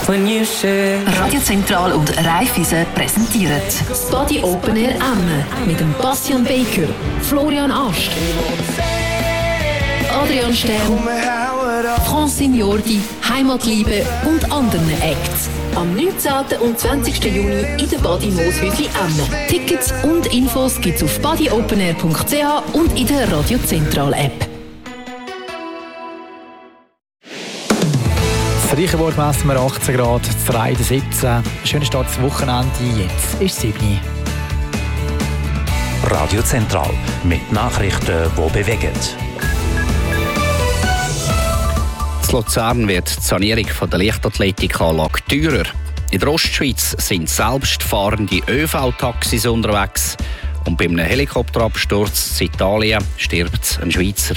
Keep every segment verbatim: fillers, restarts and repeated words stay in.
Radio Zentral und Raiffeisen präsentieren das Body Open Air Emmen mit dem Bastian Baker, Florian Ast, Adrian Stern, Francine Jordi, Heimatliebe und anderen Acts. Am neunzehnten und zwanzigsten Juni in der Body Mooshäusli Emmen. Tickets und Infos gibt's auf bodyopenair punkt c h und in der Radio Zentral App. Das reiche Wort messen wir achtzehn Grad, drei siebzehn. Schöner Start ins Wochenende, jetzt ist sieben. Radio Zentral mit Nachrichten, die bewegen. In Luzern wird die Sanierung der Leichtathletikanlage teurer. In der Ostschweiz sind selbstfahrende ÖV-Taxis unterwegs. Und bei einem Helikopterabsturz in Italien stirbt ein Schweizer.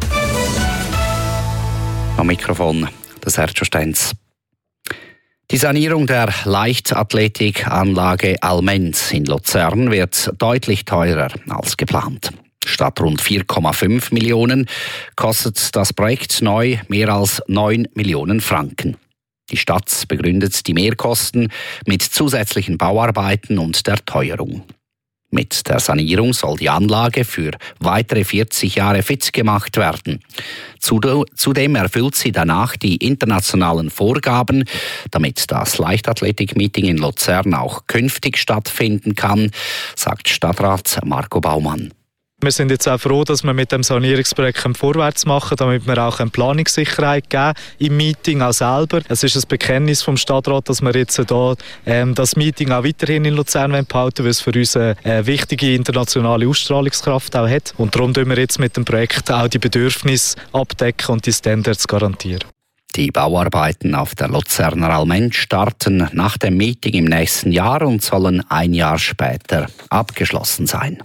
Am Mikrofon der Sergio Stenz. Die Sanierung der Leichtathletikanlage Almenz in Luzern wird deutlich teurer als geplant. Statt rund vier Komma fünf Millionen kostet das Projekt neu mehr als neun Millionen Franken. Die Stadt begründet die Mehrkosten mit zusätzlichen Bauarbeiten und der Teuerung. Mit der Sanierung soll die Anlage für weitere vierzig Jahre fit gemacht werden. Zudem erfüllt sie danach die internationalen Vorgaben, damit das Leichtathletik-Meeting in Luzern auch künftig stattfinden kann, sagt Stadtrat Marco Baumann. Wir sind jetzt auch froh, dass wir mit dem Sanierungsprojekt vorwärts machen, damit wir auch eine Planungssicherheit geben im Meeting auch selber. Es ist ein Bekenntnis vom Stadtrat, dass wir jetzt hier, ähm, das Meeting auch weiterhin in Luzern behalten, weil es für uns eine äh, wichtige internationale Ausstrahlungskraft auch hat. Und darum tun wir jetzt mit dem Projekt auch die Bedürfnisse abdecken und die Standards garantieren. Die Bauarbeiten auf der Luzerner Almenz starten nach dem Meeting im nächsten Jahr und sollen ein Jahr später abgeschlossen sein.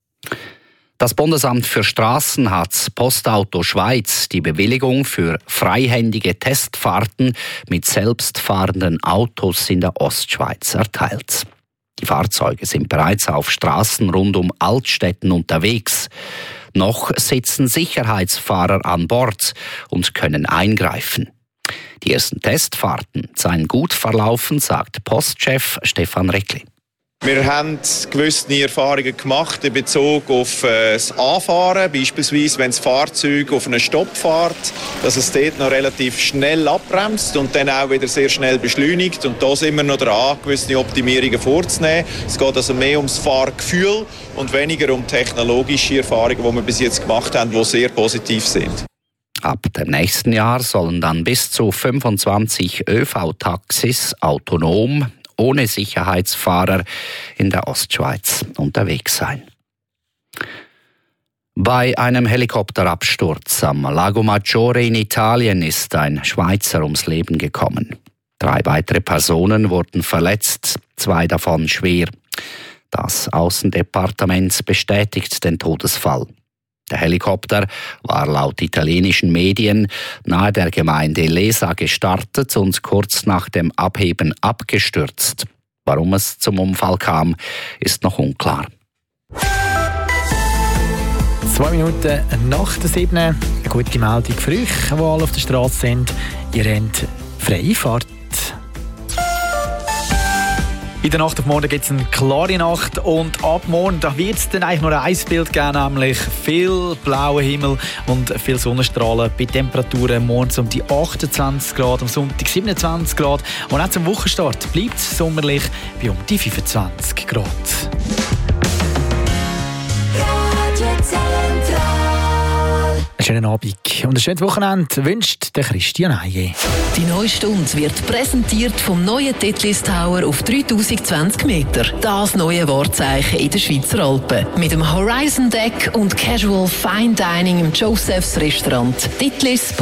Das Bundesamt für Straßen hat Postauto Schweiz die Bewilligung für freihändige Testfahrten mit selbstfahrenden Autos in der Ostschweiz erteilt. Die Fahrzeuge sind bereits auf Straßen rund um Altstädten unterwegs. Noch sitzen Sicherheitsfahrer an Bord und können eingreifen. Die ersten Testfahrten seien gut verlaufen, sagt Postchef Stefan Reckli. Wir haben gewisse Erfahrungen gemacht in Bezug auf äh, das Anfahren, beispielsweise wenn das Fahrzeug auf einen Stopp fährt, dass es dort noch relativ schnell abbremst und dann auch wieder sehr schnell beschleunigt. Und da sind wir noch dran, gewisse Optimierungen vorzunehmen. Es geht also mehr ums Fahrgefühl und weniger um technologische Erfahrungen, die wir bis jetzt gemacht haben, die sehr positiv sind. Ab dem nächsten Jahr sollen dann bis zu fünfundzwanzig ÖV-Taxis autonom ohne Sicherheitsfahrer in der Ostschweiz unterwegs sein. Bei einem Helikopterabsturz am Lago Maggiore in Italien ist ein Schweizer ums Leben gekommen. Drei weitere Personen wurden verletzt, zwei davon schwer. Das Außendepartement bestätigt den Todesfall. Der Helikopter war laut italienischen Medien nahe der Gemeinde Lesa gestartet und kurz nach dem Abheben abgestürzt. Warum es zum Unfall kam, ist noch unklar. Zwei Minuten nach der sieben. Eine gute Meldung für euch, die alle auf der Straße sind. Ihr habt freie Fahrt. In der Nacht auf morgen gibt es eine klare Nacht und ab morgen wird es dann eigentlich nur ein Bild geben, nämlich viel blauer Himmel und viel Sonnenstrahlen bei Temperaturen morgens um die achtundzwanzig Grad, am Sonntag siebenundzwanzig Grad und auch zum Wochenstart bleibt es sommerlich bei um die fünfundzwanzig Grad. Einen schönen Abend und ein schönes Wochenende wünscht der Christian Eiye. Die neue Stunde wird präsentiert vom neuen Titlis Tower auf dreitausendzwanzig Meter. Das neue Wahrzeichen in den Schweizer Alpen. Mit dem Horizon Deck und Casual Fine Dining im Joseph's Restaurant. Titlis